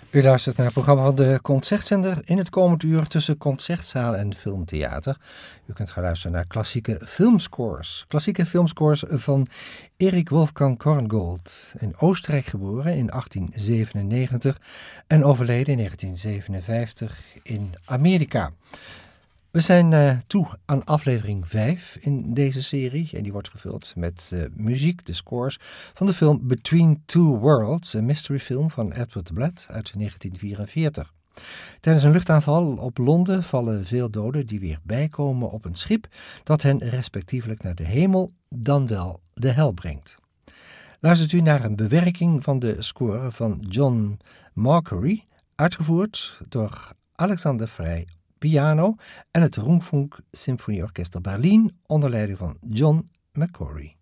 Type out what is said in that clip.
U luistert naar het programma van de Concertzender in het komend uur tussen concertzaal en filmtheater. U kunt gaan luisteren naar klassieke filmscores. Klassieke filmscores van Erik Wolfgang Korngold, in Oostenrijk geboren in 1897 en overleden in 1957 in Amerika. We zijn toe aan aflevering 5 in deze serie en die wordt gevuld met muziek, de scores van de film Between Two Worlds, een mysteryfilm van Edward Blatt uit 1944. Tijdens een luchtaanval op Londen vallen veel doden die weer bijkomen op een schip dat hen respectievelijk naar de hemel dan wel de hel brengt. Luistert u naar een bewerking van de score van John Marquardt, uitgevoerd door Alexander Frey piano en het Rundfunk Symfonieorkester Berlin onder leiding van John McCoury.